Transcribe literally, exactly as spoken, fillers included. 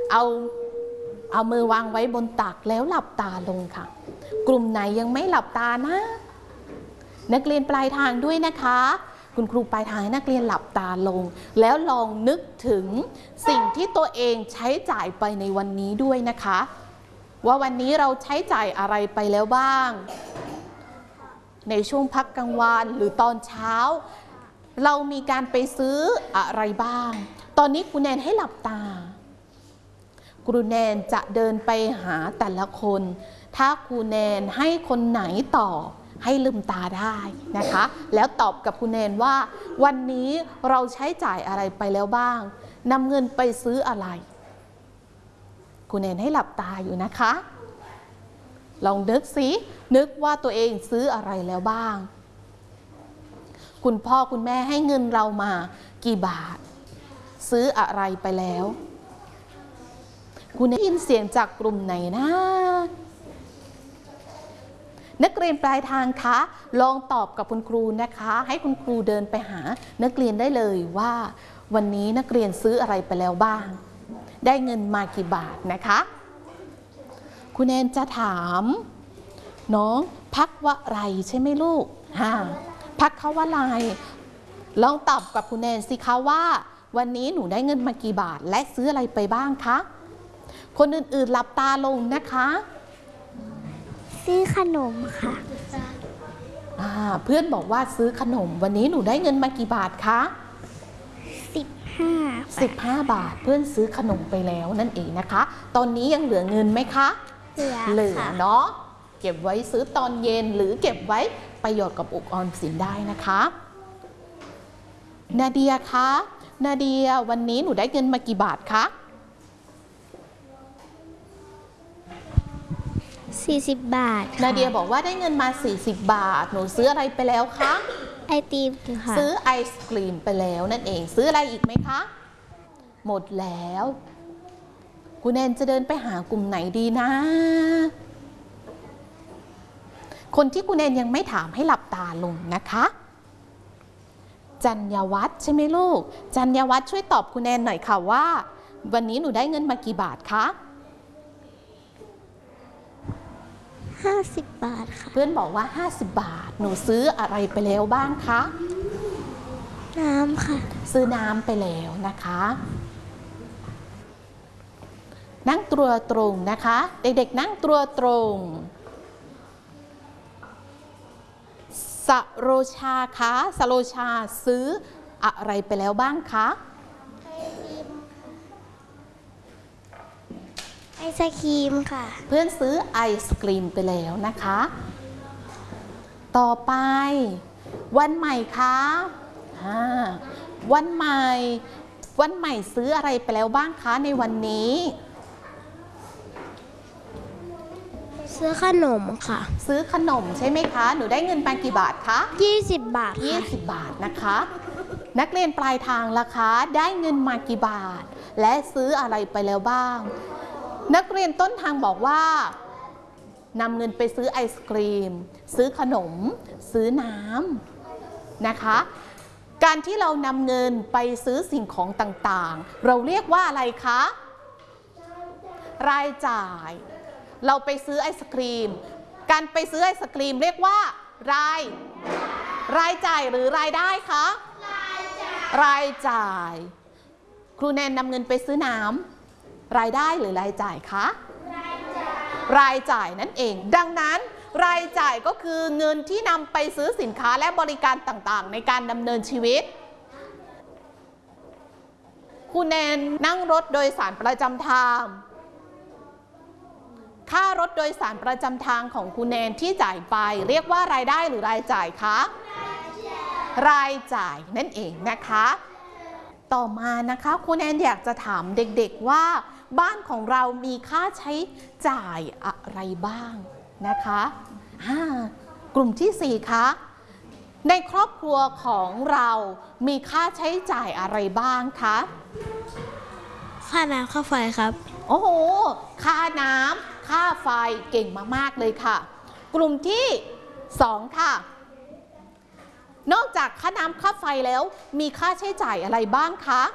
เอาเอามือวางไว้บนตักแล้วหลับตาลงค่ะกลุ่มไหนยังไม่หลับตานะนักเรียนปลายทางด้วยนะคะคุณครูปลายทางให้นักเรียนหลับตาลงแล้วลองนึกถึงสิ่งที่ตัวเองใช้จ่ายไปในวันนี้ด้วยนะคะว่าวันนี้เราใช้จ่ายอะไรไปแล้วบ้างในช่วงพักกลางวันหรือตอนเช้าเรามีการไปซื้ออะไรบ้างตอนนี้ครูแนนให้หลับตาครูแนนจะเดินไปหาแต่ละคนถ้าครูแนนให้คนไหนตอบให้ลืมตาได้นะคะแล้วตอบกับครูแนนว่าวันนี้เราใช้จ่ายอะไรไปแล้วบ้างนำเงินไปซื้ออะไรครูแนนให้หลับตาอยู่นะคะลองนึกสินึกว่าตัวเองซื้ออะไรแล้วบ้างคุณพ่อคุณแม่ให้เงินเรามากี่บาทซื้ออะไรไปแล้วคุณได้ยินเสียงจากกลุ่มไหนนะนักเรียนปลายทางคะลองตอบกับคุณครูนะคะให้คุณครูเดินไปหานักเรียนได้เลยว่าวันนี้นักเรียนซื้ออะไรไปแล้วบ้างได้เงินมากี่บาทนะคะคุณแนนจะถามน้องพักวะไรใช่ไหมลูกฮ่าพักเขาว่าไรลองตอบกับคุณแนนสิคะว่าวันนี้หนูได้เงินมากี่บาทและซื้ออะไรไปบ้างคะคนอื่นๆหลับตาลงนะคะซื้อขนมค่ะเพื่อนบอกว่าซื้อขนมวันนี้หนูได้เงินมากี่บาทคะสิบห้าสิบห้าบาทเพื่อนซื้อขนมไปแล้วนั่นเองนะคะตอนนี้ยังเหลือเงินไหมคะเหลือเหลือเนาะเก็บไว้ซื้อตอนเย็นหรือเก็บไว้ประโยชน์กับอุปกรณ์สินได้นะคะนาเดียคะนาเดียวันนี้หนูได้เงินมากี่บาทคะสี่สิบบาทนาเดียบอกว่าได้เงินมาสี่สิบบาทหนูซื้ออะไรไปแล้วคะไอติมค่ะซื้อไอศกรีมไปแล้วนั่นเองซื้ออะไรอีกไหมคะหมดแล้วคุณแนนจะเดินไปหากลุ่มไหนดีนะคนที่คุณแนนยังไม่ถามให้หลับตาลงนะคะจัญญวัฒน์ใช่ไหมลูกจัญญวัฒน์ช่วยตอบคุณแนนหน่อยค่ะว่าวันนี้หนูได้เงินมากี่บาทคะห้าสิบบาทค่ะเพื่อนบอกว่าห้าสิบบาทหนูซื้ออะไรไปแล้วบ้างคะน้ำค่ะซื้อน้ำไปแล้วนะคะนั่งตัวตรงนะคะเด็กๆนั่งตัวตรงสโรชาคะสโรชาซื้ออะไรไปแล้วบ้างคะไอศครีมค่ะเพื่อนซื้อไอศกรีมไปแล้วนะคะต่อไปวันใหม่คะวันใหม่วันใหม่ซื้ออะไรไปแล้วบ้างคะในวันนี้ซื้อขนมค่ะซื้อขนมใช่ไหมคะหนูได้เงินไปกี่บาทคะยี่สิบบาทยี่สิบบาทนะคะนักเรียนปลายทางล่ะคะได้เงินมากี่บาทและซื้ออะไรไปแล้วบ้างนักเรียนต้นทางบอกว่านำเงินไปซื้อไอศกรีมซื้อขนมซื้อน้ำนะคะการที่เรานำเงินไปซื้อสิ่งของต่างๆเราเรียกว่าอะไรคะรายจ่ายเราไปซื้อไอศกรีมการไปซื้อไอศกรีมเรียกว่ารายรายจ่ายหรือรายได้คะรายจ่ายครูแนนนำเงินไปซื้อน้ำรายได้หรือรายจ่ายคะรายจ่ายนั่นเองดังนั้นรายจ่ายก็คือเงินที่นำไปซื้อสินค้าและบริการต่างๆในการดำเนินชีวิตครูแนนนั่งรถโดยสารประจำทางค่ารถโดยสารประจำทางของครูแนนที่จ่ายไปเรียกว่ารายได้หรือรายจ่ายคะรายจ่ายนั่นเองนะคะต่อมานะคะครูแนนอยากจะถามเด็กๆว่าบ้านของเรามีค่าใช้จ่ายอะไรบ้างนะคะกลุ่มที่สี่คะในครอบครัวของเรามีค่าใช้จ่ายอะไรบ้างคะค่าน้ำค่าไฟครับโอ้โหค่าน้ำค่าไฟเก่งมากๆเลยค่ะกลุ่มที่สองค่ะนอกจากค่าน้ำค่าไฟแล้วมีค่าใช้จ่ายอะไรบ้างคะ